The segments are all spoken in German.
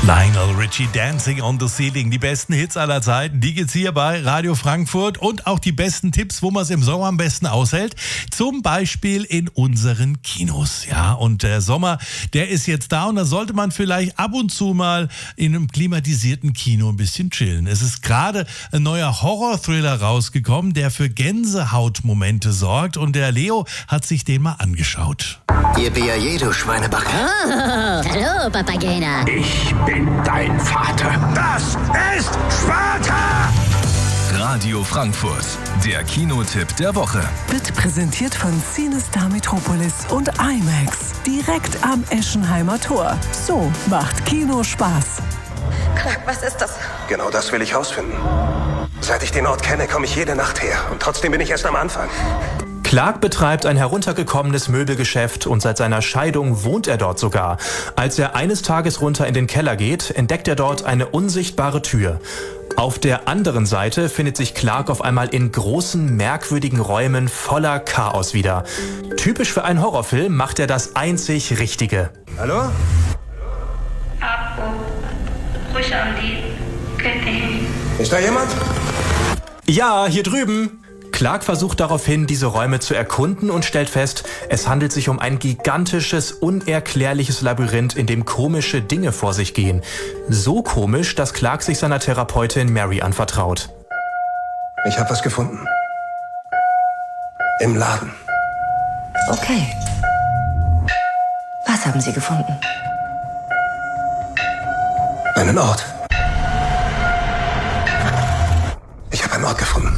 Lionel Richie, Dancing on the Ceiling. Die besten Hits aller Zeiten, die gibt's hier bei Radio Frankfurt. Und auch die besten Tipps, wo man es im Sommer am besten aushält. Zum Beispiel in unseren Kinos. Ja, und der Sommer, der ist jetzt da und da sollte man vielleicht ab und zu mal in einem klimatisierten Kino ein bisschen chillen. Es ist gerade ein neuer Horror-Thriller rausgekommen, der für Gänsehautmomente sorgt. Und der Leo hat sich den mal angeschaut. Yippie, du Schweinebacke. Oh, hallo, Papagena. Ich bin dein Vater. Das ist Sparta! Radio Frankfurt, der Kinotipp der Woche. Wird präsentiert von CineStar Metropolis und IMAX. Direkt am Eschenheimer Tor. So macht Kino Spaß. Clark, was ist das? Genau das will ich rausfinden. Seit ich den Ort kenne, komme ich jede Nacht her. Und trotzdem bin ich erst am Anfang. Clark betreibt ein heruntergekommenes Möbelgeschäft und seit seiner Scheidung wohnt er dort sogar. Als er eines Tages runter in den Keller geht, entdeckt er dort eine unsichtbare Tür. Auf der anderen Seite findet sich Clark auf einmal in großen, merkwürdigen Räumen voller Chaos wieder. Typisch für einen Horrorfilm macht er das einzig Richtige. Hallo? Ist da jemand? Ja, hier drüben! Clark versucht daraufhin, diese Räume zu erkunden und stellt fest, es handelt sich um ein gigantisches, unerklärliches Labyrinth, in dem komische Dinge vor sich gehen. So komisch, dass Clark sich seiner Therapeutin Mary anvertraut. Ich habe was gefunden. Im Laden. Okay. Was haben Sie gefunden? Einen Ort. Ich habe einen Ort gefunden.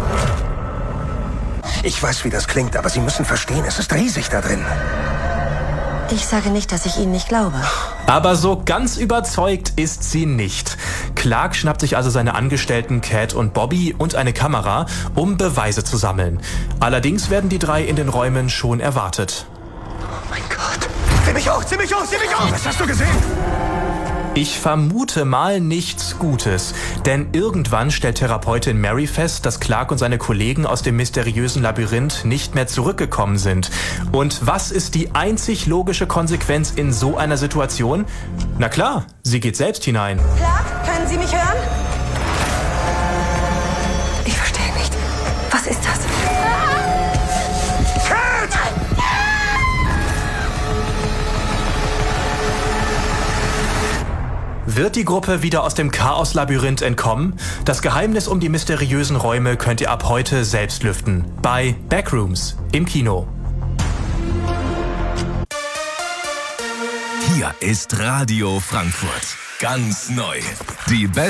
Ich weiß, wie das klingt, aber Sie müssen verstehen, es ist riesig da drin. Ich sage nicht, dass ich Ihnen nicht glaube. Aber so ganz überzeugt ist sie nicht. Clark schnappt sich also seine Angestellten Cat und Bobby und eine Kamera, um Beweise zu sammeln. Allerdings werden die drei in den Räumen schon erwartet. Oh mein Gott. Zieh mich hoch, zieh mich hoch, zieh mich hoch! Was hast du gesehen? Ich vermute mal nichts Gutes, denn irgendwann stellt Therapeutin Mary fest, dass Clark und seine Kollegen aus dem mysteriösen Labyrinth nicht mehr zurückgekommen sind. Und was ist die einzig logische Konsequenz in so einer Situation? Na klar, sie geht selbst hinein. Clark, können Sie mich hören? Ich verstehe nicht. Was ist das? Wird die Gruppe wieder aus dem Chaos-Labyrinth entkommen? Das Geheimnis um die mysteriösen Räume könnt ihr ab heute selbst lüften. Bei Backrooms im Kino. Hier ist Radio Frankfurt. Ganz neu. Die